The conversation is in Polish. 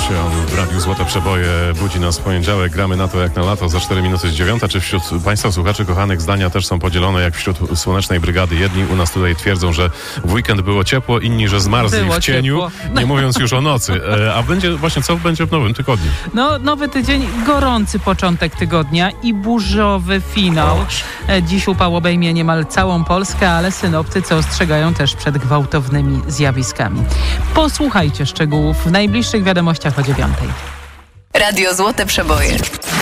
w Radiu Złote Przeboje budzi nas w poniedziałek. Gramy na to jak na lato, za 4 minuty z 9. Czy wśród Państwa słuchaczy kochanych zdania też są podzielone jak wśród Słonecznej Brygady? Jedni u nas tutaj twierdzą, że w weekend było ciepło, inni, że zmarzli w cieniu, nie mówiąc już o nocy. A będzie właśnie, co będzie w nowym tygodniu? No, nowy tydzień, gorący początek tygodnia i burzowy finał. Dziś upał obejmie niemal całą Polskę, ale synoptycy ostrzegają też przed gwałtownymi zjawiskami. Posłuchajcie szczegółów w najbliższych wiadomościach o 9. Radio Złote Przeboje.